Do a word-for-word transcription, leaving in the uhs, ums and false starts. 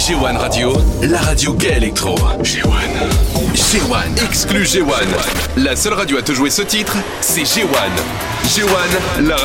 G un Radio, la radio gay électro. G un. G un, exclu G un. La seule radio à te jouer ce titre, c'est G un. G un, la